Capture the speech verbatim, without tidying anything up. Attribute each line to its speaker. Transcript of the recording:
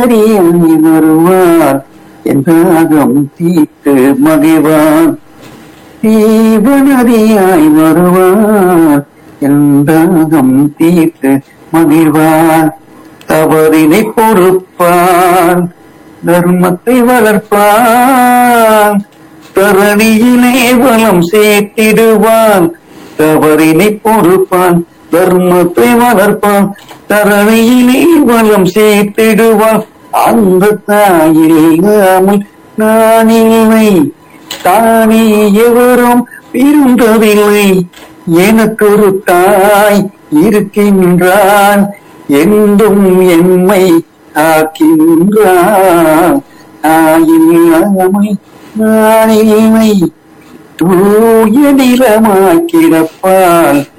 Speaker 1: ஜீவனடியாய் வருவார் என் தாகம் தீர்த்து மகிழ்வார். ஜீவனடியாய் வருவார் என் தாகம் தீர்த்து மகிழ்வார். தவறினை பொறுப்பான், தர்மத்தை வளர்ப்பான், தரணியிலே வளம் சேர்த்திடுவான். தவறினை பொறுப்பான், தர்மத்தை வளர்ப்பான், தரணியிலே வளம் சேர்த்திடுவான். அந்த தாயில்லாமல் நான் இல்லை, தானே எவரும் பிறந்ததில்லை. எனக்கொரு தாய் இருக்கின்றான், என்றும் எம்மை காக்கின்றான். தாயில்லாமல் நான் இல்லை, தூய நிலமாய் கிடப்பான்.